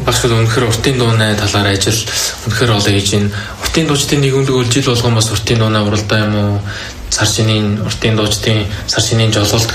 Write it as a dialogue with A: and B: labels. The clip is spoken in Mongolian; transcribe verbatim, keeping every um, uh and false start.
A: Багш өнөхөр уртын дууны талаар ажил өнөхөр олон хийж байна. Уртын дуучдын нийгэмлэг бол жил болгон бас уртын дууны уралдаа юм уу? Сар шинийн уртын дуучдын сар шинийн жолоолт